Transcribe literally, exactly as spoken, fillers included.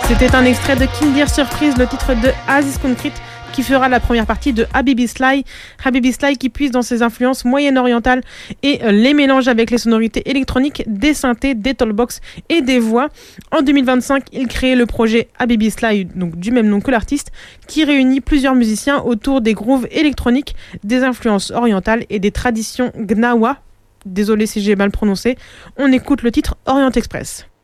C'était un extrait de Kinder Surprise, le titre de Aziz Concrete, qui fera la première partie de Habibi Sly. Habibi Sly qui puise dans ses influences moyen-orientales et les mélange avec les sonorités électroniques, des synthés, des talkbox et des voix. En deux mille vingt-cinq, il crée le projet Habibi Sly, donc du même nom que l'artiste, qui réunit plusieurs musiciens autour des grooves électroniques, des influences orientales et des traditions gnawa. Désolé si j'ai mal prononcé. On écoute le titre Orient Express.